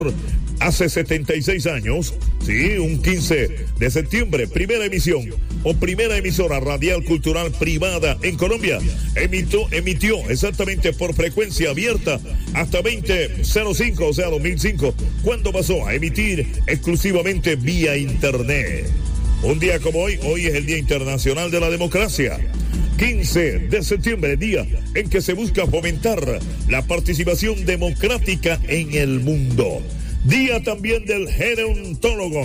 Hace 76 años, sí, un 15 de septiembre, primera emisión o primera emisora radial cultural privada en Colombia emitió exactamente por frecuencia abierta hasta 2005, o sea, 2005, cuando pasó a emitir exclusivamente vía internet. Un día como hoy es el Día Internacional de la Democracia. 15 de septiembre, día en que se busca fomentar la participación democrática en el mundo. Día también del gerontólogo.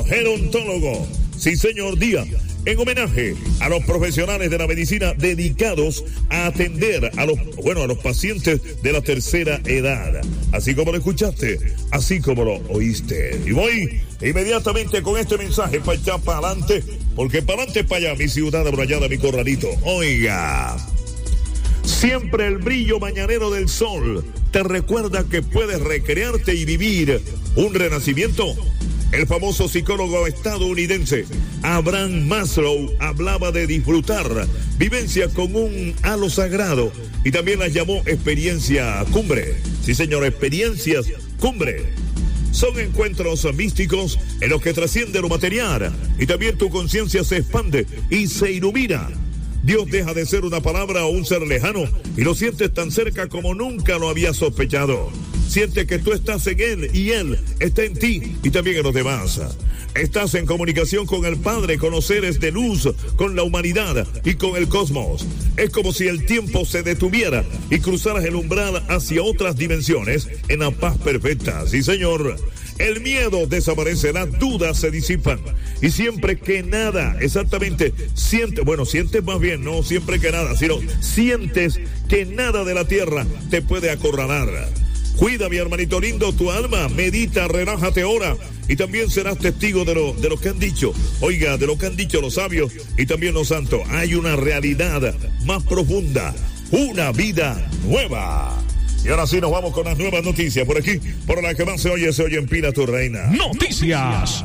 Sí, señor, día en homenaje a los profesionales de la medicina dedicados a atender a los pacientes de la tercera edad. Así como lo escuchaste, así como lo oíste. Y voy inmediatamente con este mensaje para allá, para adelante, porque para adelante, para allá, mi ciudad abrayada, mi corralito. Oiga, siempre el brillo mañanero del sol te recuerda que puedes recrearte y vivir un renacimiento. El famoso psicólogo estadounidense Abraham Maslow hablaba de disfrutar vivencia con un halo sagrado y también las llamó experiencia cumbre. Sí, señor, experiencias cumbre. Son encuentros místicos en los que trasciende lo material y también tu conciencia se expande y se ilumina. Dios deja de ser una palabra o un ser lejano y lo sientes tan cerca como nunca lo habías sospechado. Siente que tú estás en Él y Él está en ti y también en los demás. Estás en comunicación con el Padre, con los seres de luz, con la humanidad y con el cosmos. Es como si el tiempo se detuviera y cruzaras el umbral hacia otras dimensiones en la paz perfecta. Sí, señor. El miedo desaparece, las dudas se disipan y siempre que nada, exactamente, sientes más bien, no siempre que nada, sino sientes que nada de la tierra te puede acorralar. Cuida, mi hermanito lindo, tu alma, medita, relájate ahora y también serás testigo de lo que han dicho. Oiga, de lo que han dicho los sabios y también los santos. Hay una realidad más profunda, una vida nueva. Y ahora sí nos vamos con las nuevas noticias por aquí, por la que más se oye en Pila tu Reina. Noticias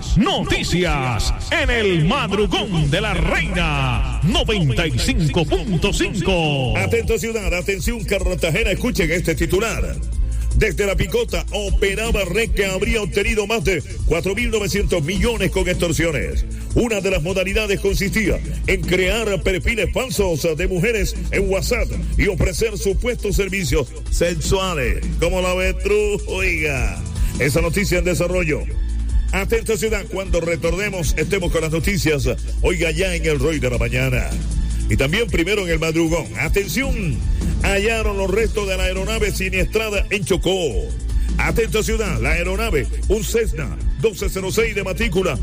en el madrugón de la Reina 95.5. Atento ciudad, atención Cartagena, escuchen este titular. Desde la picota operaba red que habría obtenido más de 4.900 millones con extorsiones. Una de las modalidades consistía en crear perfiles falsos de mujeres en WhatsApp y ofrecer supuestos servicios sexuales. Como la avestruz, oiga. Esa noticia en desarrollo. Atento ciudad, cuando retornemos estemos con las noticias. Oiga, ya en el Roy de la mañana. Y también primero en el madrugón. Atención, hallaron los restos de la aeronave siniestrada en Chocó. Atento ciudad, la aeronave, un Cessna 1206 de matrícula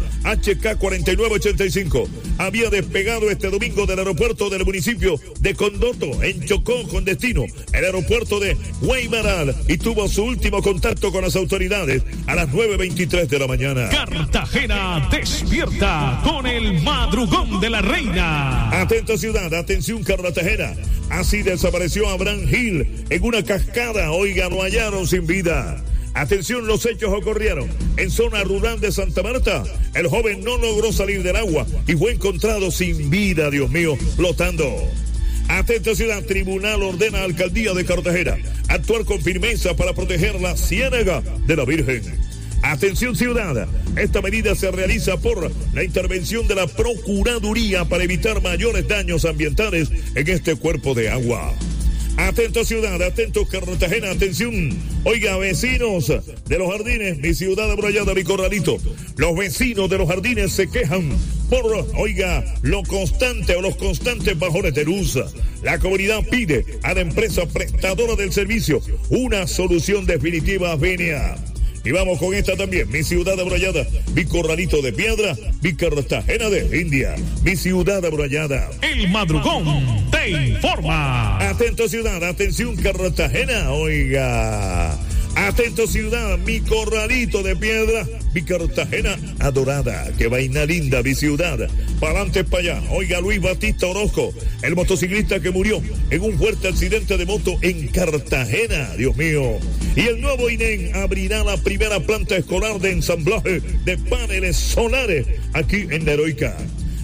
HK4985, había despegado este domingo del aeropuerto del municipio de Condoto, en Chocó, con destino el aeropuerto de Guaymaral, y tuvo su último contacto con las autoridades a las 9:23 de la mañana. Cartagena despierta con el madrugón de la Reina. Atento ciudad, atención Cartagena. Así desapareció Abraham Hill en una cascada. Oiga, lo hallaron sin vida. Atención, los hechos ocurrieron en zona rural de Santa Marta. El joven no logró salir del agua y fue encontrado sin vida, Dios mío, flotando. Atento ciudad, tribunal ordena a Alcaldía de Cartagena actuar con firmeza para proteger la ciénaga de la Virgen. Atención ciudad, esta medida se realiza por la intervención de la Procuraduría para evitar mayores daños ambientales en este cuerpo de agua. Atento ciudad, atento Cartagena, atención. Oiga, vecinos de los jardines, mi ciudad abrayada, mi corralito. Los vecinos de los jardines se quejan por, oiga, los constantes bajones de luz. La comunidad pide a la empresa prestadora del servicio una solución definitiva, venia. Y vamos con esta también, mi ciudad abrayada, mi corralito de piedra, mi Cartagena de India, mi ciudad abrayada. El madrugón te informa. Atento ciudad, atención Cartagena, oiga. Atento ciudad, mi corralito de piedra, mi Cartagena adorada, qué vaina linda, mi ciudad. Para adelante, para allá. Oiga, Luis Batista Orozco, el motociclista que murió en un fuerte accidente de moto en Cartagena, Dios mío. Y el nuevo INEM abrirá la primera planta escolar de ensamblaje de paneles solares aquí en la Heroica.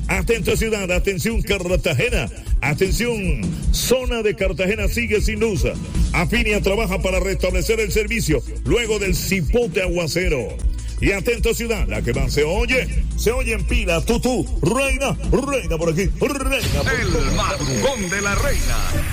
Atento ciudad, atención Cartagena, atención, zona de Cartagena sigue sin luz. Afinia trabaja para restablecer el servicio luego del cipote aguacero. Y atento ciudad, la que más se oye en pila, reina por aquí, reina por aquí. El madrugón de la reina.